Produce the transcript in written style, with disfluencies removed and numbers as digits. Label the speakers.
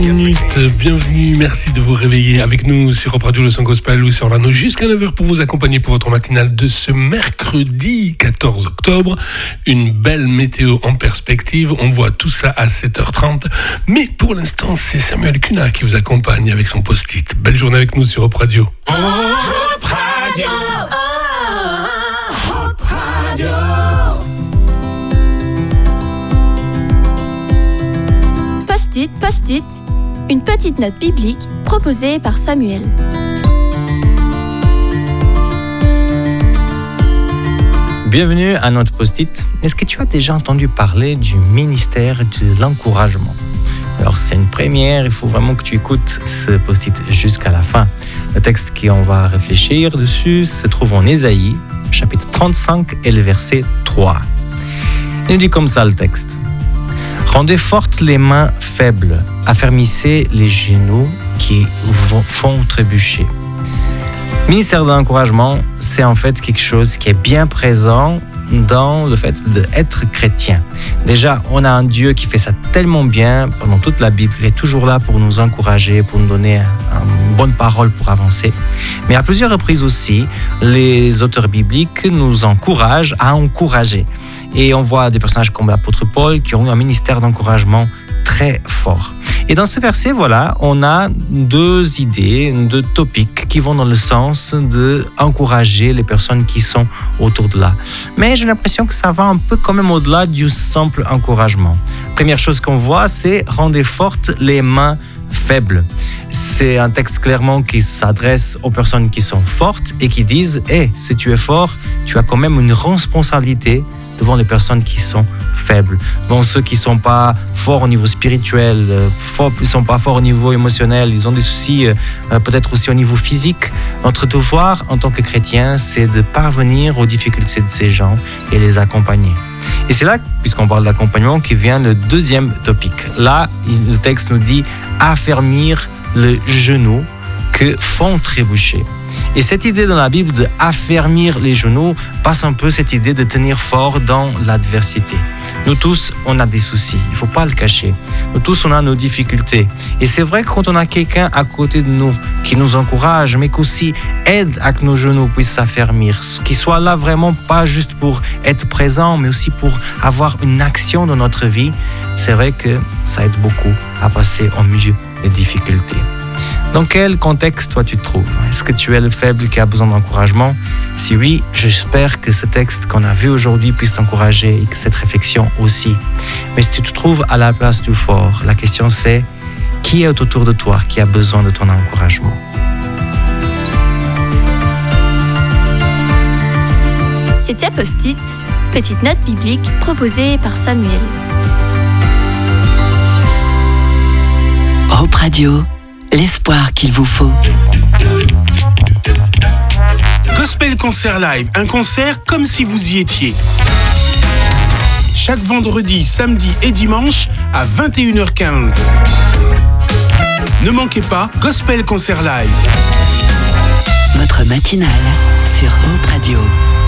Speaker 1: Bienvenue, merci de vous réveiller avec nous sur Europe Radio, le son gospel, Louis Orlando, jusqu'à 9h pour vous accompagner pour votre matinale de ce mercredi 14 octobre. Une belle météo en perspective, on voit tout ça à 7h30. Mais pour l'instant, c'est Samuel Cunha qui vous accompagne avec son post-it. Belle journée avec nous sur Europe Radio.
Speaker 2: Europe Radio. Europe Radio.
Speaker 3: Post-it, une petite note biblique proposée par Samuel.
Speaker 4: Bienvenue à notre post-it. Est-ce que tu as déjà entendu parler du ministère de l'encouragement ? Alors c'est une première, il faut vraiment que tu écoutes ce post-it jusqu'à la fin. Le texte qu'on va réfléchir dessus se trouve en Ésaïe, chapitre 35 et le verset 3. Il dit comme ça le texte. Rendez fortes les mains faibles, affermissez les genoux qui font trébucher. Ministère de l'encouragement, c'est en fait quelque chose qui est bien présent dans le fait d'être chrétien. Déjà, on a un Dieu qui fait ça tellement bien pendant toute la Bible. Il est toujours là pour nous encourager, pour nous donner une bonne parole pour avancer. Mais à plusieurs reprises aussi, les auteurs bibliques nous encouragent à encourager. Et on voit des personnages comme l'apôtre Paul qui ont eu un ministère d'encouragement très fort. Et dans ce verset, voilà, on a deux idées, deux topics qui vont dans le sens d'encourager les personnes qui sont autour de là. Mais j'ai l'impression que ça va un peu quand même au-delà du simple encouragement. Première chose qu'on voit, c'est « rendez fortes les mains faibles ». C'est un texte clairement qui s'adresse aux personnes qui sont fortes et qui disent « Hey, si tu es fort, tu as quand même une responsabilité devant les personnes qui sont faibles, devant ceux qui ne sont pas forts au niveau spirituel, ils ne sont pas forts au niveau émotionnel, ils ont des soucis peut-être aussi au niveau physique. Notre devoir en tant que chrétien, c'est de parvenir aux difficultés de ces gens et les accompagner. Et c'est là, puisqu'on parle d'accompagnement, qui vient le deuxième topic. Là, le texte nous dit « affermir le genou que font trébucher ». Et cette idée dans la Bible d'affermir les genoux passe un peu cette idée de tenir fort dans l'adversité. Nous tous, on a des soucis, il ne faut pas le cacher. Nous tous, on a nos difficultés. Et c'est vrai que quand on a quelqu'un à côté de nous qui nous encourage, mais qui aussi aide à que nos genoux puissent s'affermir, qui soit là vraiment pas juste pour être présent, mais aussi pour avoir une action dans notre vie, c'est vrai que ça aide beaucoup à passer au milieu des difficultés. Dans quel contexte toi tu te trouves ? Est-ce que tu es le faible qui a besoin d'encouragement ? Si oui, j'espère que ce texte qu'on a vu aujourd'hui puisse t'encourager et que cette réflexion aussi. Mais si tu te trouves à la place du fort, la question c'est qui est autour de toi qui a besoin de ton encouragement ?
Speaker 3: C'était Post-it, petite note biblique proposée par Samuel.
Speaker 2: Europe Radio. L'espoir qu'il vous faut.
Speaker 5: Gospel Concert Live, un concert comme si vous y étiez. Chaque vendredi, samedi et dimanche à 21h15. Ne manquez pas Gospel Concert Live.
Speaker 2: Votre matinale sur Europe Radio.